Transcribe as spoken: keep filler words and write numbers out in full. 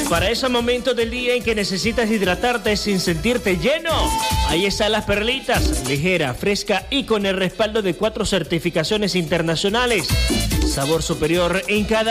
Para ese momento del día en que necesitas hidratarte sin sentirte lleno, ahí están las perlitas, ligera, fresca y con el respaldo de cuatro certificaciones internacionales. Sabor superior en cada